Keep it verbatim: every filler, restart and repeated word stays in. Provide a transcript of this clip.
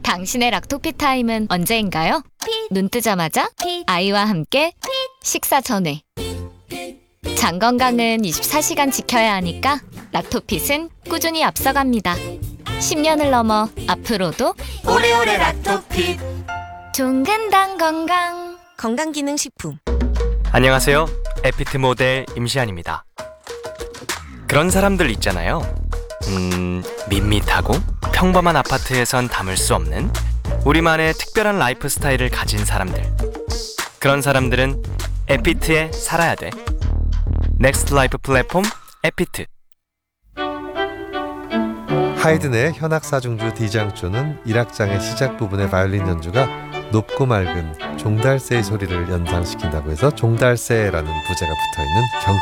당신의 락토피 타임은 언제인가요? 눈 뜨자마자? 아이와 함께? 식사 전에? 장 건강은 이십사 시간 지켜야 하니까 락토핏은 꾸준히 앞서갑니다. 십 년을 넘어 앞으로도 오래오래 락토핏. 종근당 건강 건강기능식품. 안녕하세요. 에피트 모델 임시안입니다. 그런 사람들 있잖아요. 음, 밋밋하고 평범한 아파트에선 담을 수 없는 우리만의 특별한 라이프 스타일을 가진 사람들. 그런 사람들은 에피트에 살아야 돼. 넥스트 라이프 플랫폼 에피트. 하이든의 현악사중주 D장조는 일 악장의 시작 부분의 바이올린 연주가 높고 맑은 종달새의 소리를 연상시킨다고 해서 종달새라는 부제가 붙어있는 경